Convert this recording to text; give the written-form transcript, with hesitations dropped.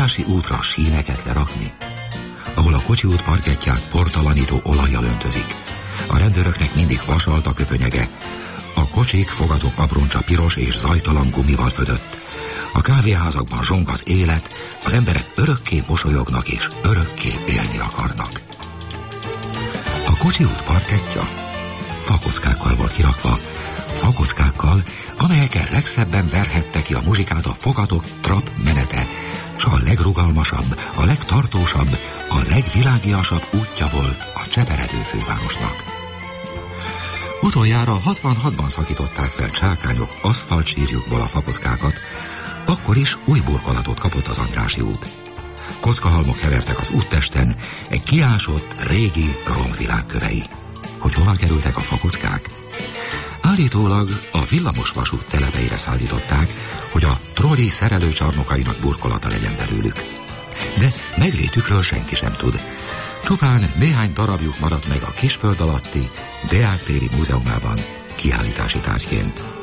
Andrássy útra síneket lerakni, ahol a kocsiút parkettját portalanító olajjal öntözik. A rendőröknek mindig vasalt a köpönyege, a kocsik fogatok apróncsa piros és zajtalan gumival födött. A kávéházakban zsong az élet, az emberek örökké mosolyognak és örökké élni akarnak. A kocsiút parkettja fakockákkal volt kirakva, fakockákkal, amelyekkel legszebben verhette ki a muzsikát a fogatok trap menete, s a legrugalmasabb, a legtartósabb, a legvilágiasabb útja volt a cseperedő fővárosnak. Utoljára 66-ban szakították fel csákányok aszfaltsírjukból a fakockákat, akkor is új burkolatot kapott az Andrássy út. Kockahalmok hevertek az úttesten, egy kiásott, régi romvilág kövei. Hogy hova kerültek a fakockák? Állítólag a villamosvasút telepeire szállították, hogy a trolli szerelőcsarnokainak burkolata legyen belőlük. De meglétükről senki sem tud. Csupán néhány darabjuk maradt meg a Kisföld alatti Deák téri múzeumában kiállítási tárgyként.